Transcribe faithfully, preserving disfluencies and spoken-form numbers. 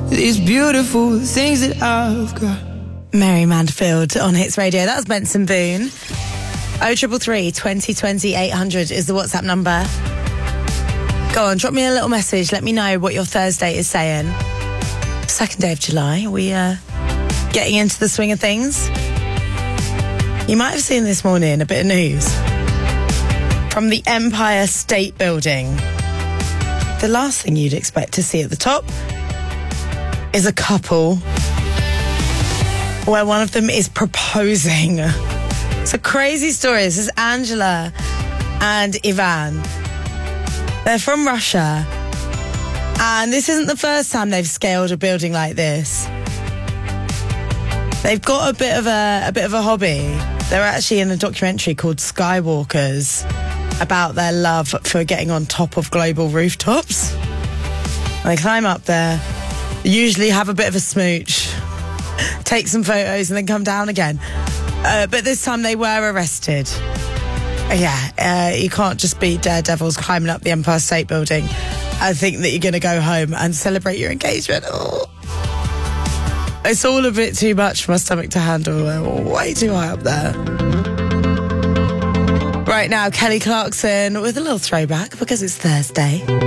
these beautiful things that I've got. Mary Manfield on Hits Radio. That was Benson Boone. oh triple three, twenty twenty, eight hundred is the WhatsApp number. Go on, drop me a little message. Let me know what your Thursday is saying. Second day of July. Are we uh, getting into the swing of things? You might have seen this morning a bit of news from the Empire State Building. The last thing you'd expect to see at the top is a couple where one of them is proposing. It's a crazy story. This is Angela and Ivan. They're from Russia. And this isn't the first time they've scaled a building like this. They've got a bit of a, a bit of a hobby. They're actually in a documentary called Skywalkers about their love for getting on top of global rooftops. They climb up there, usually have a bit of a smooch, take some photos and then come down again. Uh, but this time they were arrested. Uh, yeah, uh, you can't just be daredevils climbing up the Empire State Building and think that you're going to go home and celebrate your engagement. Oh. It's all a bit too much for my stomach to handle. We're way too high up there. Right now, Kelly Clarkson with a little throwback because it's Thursday.